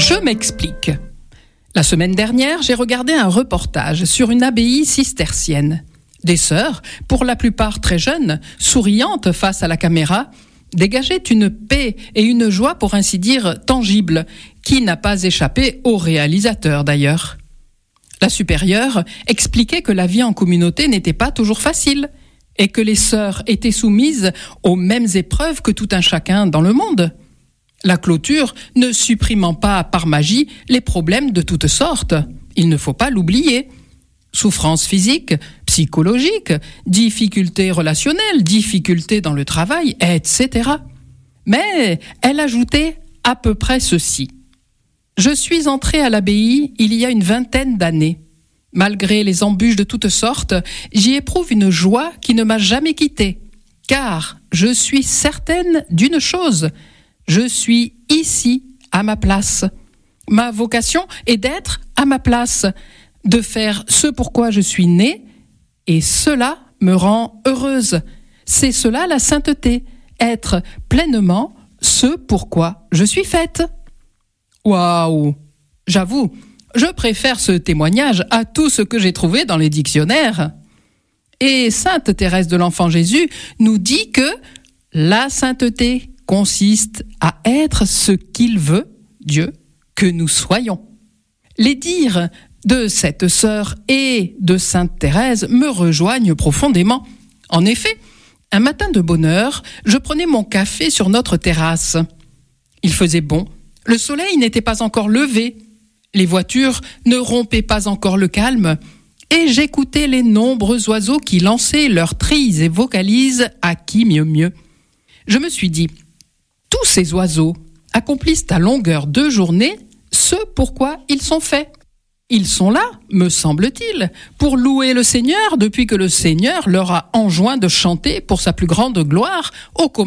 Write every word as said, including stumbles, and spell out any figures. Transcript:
Je m'explique. La semaine dernière, j'ai regardé un reportage sur une abbaye cistercienne. Des sœurs, pour la plupart très jeunes, souriantes face à la caméra, dégageaient une paix et une joie pour ainsi dire tangible, qui n'a pas échappé au réalisateur d'ailleurs. La supérieure expliquait que la vie en communauté n'était pas toujours facile et que les sœurs étaient soumises aux mêmes épreuves que tout un chacun dans le monde. La clôture ne supprimant pas par magie les problèmes de toutes sortes, il ne faut pas l'oublier. Souffrances physiques, psychologiques, difficultés relationnelles, difficultés dans le travail, et cetera. Mais elle ajoutait à peu près ceci. Je suis entrée à l'abbaye il y a une vingtaine d'années. Malgré les embûches de toutes sortes, j'y éprouve une joie qui ne m'a jamais quittée. Car je suis certaine d'une chose, je suis ici à ma place. Ma vocation est d'être à ma place, de faire ce pourquoi je suis née, et cela me rend heureuse. C'est cela la sainteté, être pleinement ce pourquoi je suis faite. Waouh! J'avoue, je préfère ce témoignage à tout ce que j'ai trouvé dans les dictionnaires. Et sainte Thérèse de l'Enfant Jésus nous dit que la sainteté consiste à être ce qu'il veut, Dieu, que nous soyons. Les dires de cette sœur et de sainte Thérèse me rejoignent profondément. En effet, un matin de bonne heure, je prenais mon café sur notre terrasse. Il faisait bon, le soleil n'était pas encore levé, les voitures ne rompaient pas encore le calme, et j'écoutais les nombreux oiseaux qui lançaient leurs trilles et vocalises à qui mieux mieux. Je me suis dit, tous ces oiseaux accomplissent à longueur de journée ce pourquoi ils sont faits. Ils sont là, me semble-t-il, pour louer le Seigneur depuis que le Seigneur leur a enjoint de chanter pour sa plus grande gloire au